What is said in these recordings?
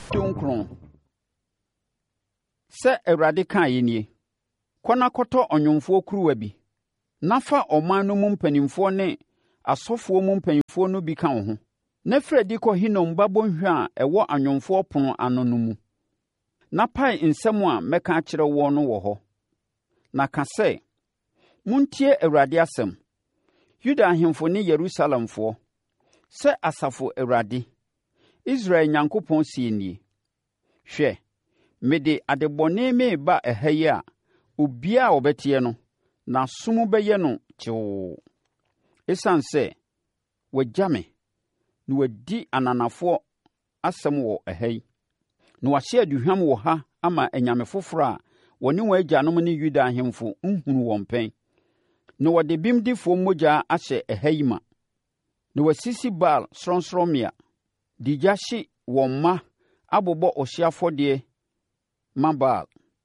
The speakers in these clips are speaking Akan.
Dunkron. Se Awurade kan yenie. Kwana koto onyomfo kuruwa bi. Nafa oman no mu mpanimfo ne asofo mu mpanimfo no bi ka wo ho. Na Fredi kɔ Hinom babonhwa a ɛwɔ anyomfo pono ano no mu. Na pae nsɛm a mɛka akyerɛ wo no wɔ hɔ. Na ka sɛ, muntie Awurade asɛm. Yuda ahemfo ne Yerusalemfo. Sɛ Asafo Awurade, Israel Nyankopɔn sie nie. Hwɛ, mede adebɔne meba ɛha yi a obiara a ɔbɛteɛ no, na som bɛyɛ no kyewoo. Ɛsiane sɛ, wagya me, na wadi ananafoɔ asɛm wɔ ɛha yi. Na wahyɛ aduhwam wɔ ha ama anyame foforɔ a wɔne wɔn agyanom ne Yuda ahemfo nhunu wɔn pɛn. Na wɔde bimdifoɔ mogya ahyɛ ɛha yi ma. Na wasisi Baal sorɔnsorɔmmea, de gya hye wɔn mma abobɔ ɔhyeɛ afɔdeɛ ma Baal.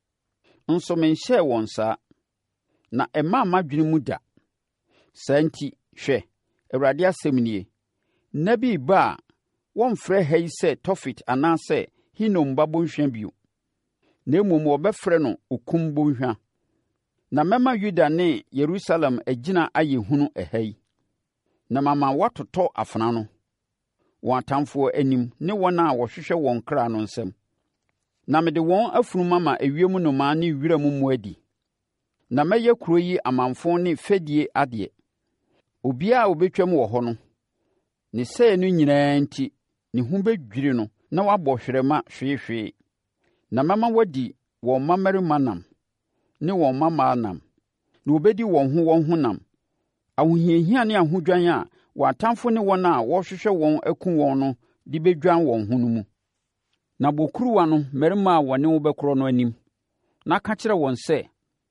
Nso menhyɛɛ wɔn saa, na ɛmma m'adwene mu da. Saa nti, hwɛ, Awurade asɛm nie. Nna bi ba a wɔmfrɛ ha yi sɛ Tofet anaasɛ Hinom babonhwa bio. Na mmom wɔbɛfrɛ no Okum Bɔnhwa. Na mɛma Yuda ne Yerusalem agyina ayɛ hunu ɛha yi. Na mama watotɔ afena no, wɔn atamfoɔ anim ne wɔn a wɔhwehwɛ wɔn kra no nsam. Na mede wɔn afunum ama ewiem nnomaa ne wiram mmoa adi. Na mɛyɛ kuro yi amanfo ne fɛdie adeɛ. Obiara a obɛtwam wɔ hɔ no, ne sɛe no nyinaa nti, ne ho bɛdwiri no na wabɔ hwerɛma hwee. Na mɛma wadi wɔn mmamarima nam ne wɔn mmammaa nam, na wɔbɛdi wɔn ho nam. Ahohiahia ne ahodwan a wɔn atamfo ne wɔn a wɔrehwehwɛ wɔn akum wɔn no de bɛdwan wɔn ho no mu. Na bɔkuruwa no mmarima a wɔne wo bɛkorɔ no anim, na ka kyerɛ wɔn sɛ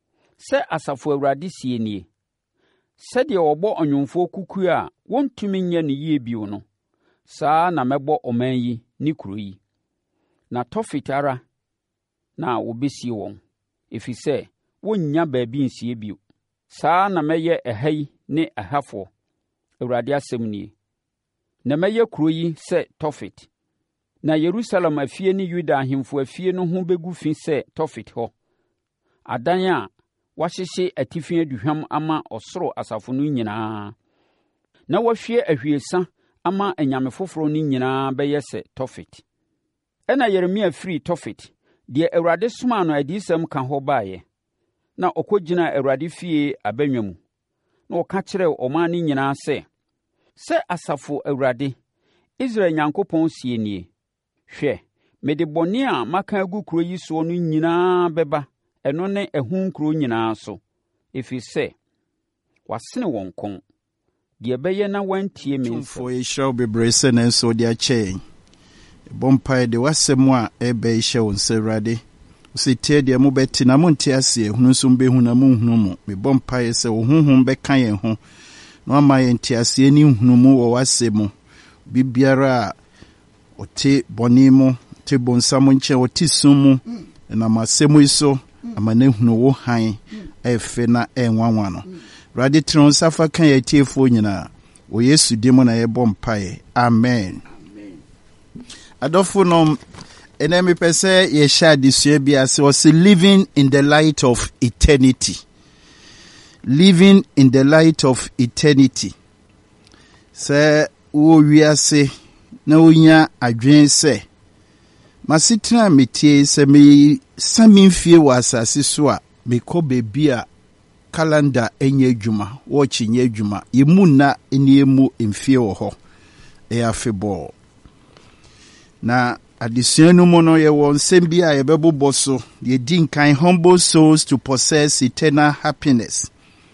Asafo Awurade sie nie. Sɛdeɛ wɔbɔ ɔnwomfoɔ kukuo a wɔntumi nyɛ no yie bio no, saa na mɛbɔ ɔman yi ne kuro yi. Na Tofet ara na wɔbɛsie wɔn, ɛfiri sɛ wɔnnya baabi nsie bio. Saa na mɛyɛ ɛha yi ne ɛhafoɔ, Awurade asɛm nie. Na mɛyɛ kuro yi sɛ Tofet. Na Yerusalem afie ne Yuda ahemfo afie no ho bɛgu fi sɛ Tofet hɔ. Adan a wɔahyehyɛ atifi aduhwam ama ɔsoro asafo no nyinaa. Na wɔahwie ahwiesa ama anyame foforɔ no nyinaa bɛyɛ sɛ Tofet. Ɛna Yeremia firi Tofet, deɛ Awurade somaa no adiyisɛm ka hɔ baeɛ. Na ɔkɔgyina Awurade fie abannwa mu. Na ɔka kyerɛɛ ɔman no nyinaa sɛ Asafo Awurade, Israel Nyankopɔn sie nie. Hwɛ, mede bɔne a maka agu kuro yi soɔ no nyinaa bɛba, ɛno ne ɛho nkuro nyinaa so, ɛfiri sɛ wasene wɔn kɔn. Deɛ ɛbɛyɛ na wantie me nsɛm. Tumfoɔ yɛhyira wo bebree sɛ na nso wode akyɛe. Ɛbɔ mpae de wasɛm a ɛbɛ hyɛ wo nsa Awurade. Wosi tie deɛ mobɛte na monte aseɛ, hunu nso mbɛhu na monhunu mu. Mebɔ mpae sɛ wo honhom bɛka yɛn ho, na wama yɛn te aseɛ ne nhunumu wɔ w'asɛm mu. Bibiara a ɔte bɔne mu, te bonsam nkyɛn, ɔte sum mu, ɛnam asɛm yi so, ama ne hunu wo han ɛfɛ na ɛnwanwa no. Awurade tene wo nsa fa ka yɛ atiefoɔ nyinaa. Wɔ Yesu din mu na yɛbɔ mpae. Amen. Adɔfo nom, ɛnɛ mepɛ sɛ yɛhyɛ adesua bi ase. Ɔsɛ living in the light of eternity. Living in the light of eternity. Sɛ wo wiase na wonya adwene sɛ masetena metie sɛ me sami mfie wɔ asase so a mekɔ baabi a calendar ɛnyɛ adwuma, wɔkye nyɛ adwuma, yɛmu nna ne yɛmu mfie wɔ hɔ, ɛyɛ afebɔɔ. Na adesua no mu no yɛwɔ nsɛm bi a yɛbɛbobɔ so, yɛdi nkan humble souls to possess eternal happiness.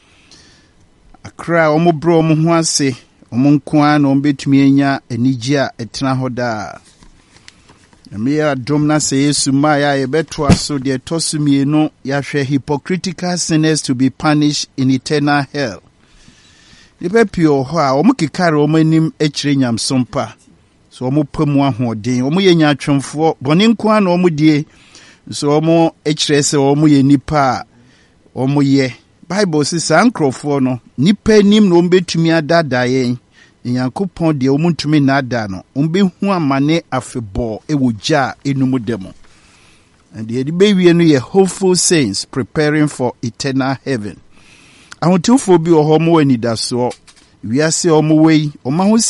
Akra a ɔmo brɛ ɔmo ho ase, ɔmo nko a na ɔmo betumi anya anigye a ɛtena hɔ daa. Na meyɛ adom na sɛ Yesu maa yɛ a yɛbɛtoa so deɛ ɛtɔ so mmienu, yɛahwɛ hypocritical sinners to be punished in eternal hell. Nnipa pii wɔ hɔ a ɔmo kekare ɔmo anim akyerɛ nyamsom pa. So ɔmo pa mu ahoɔden, ɔmo yɛ nyaatwomfoɔ, bɔne nko a na ɔmo die, so ɔmo akyerɛ sɛ ɔmo yɛ nipa a ɔmo yɛ. Bible says saa nkurɔfoɔ no, nipa anim na ɔmo betumi adaadaa yɛn, Nyankopɔn deɛ omuntumi nada no umbehu amane afebɔ ewo gya enum demo. And the baby no ye hopeful saints preparing for eternal heaven. Ahotufo bi wɔ hɔ mo ani da so. Wiase ɔmo wei, ɔma ho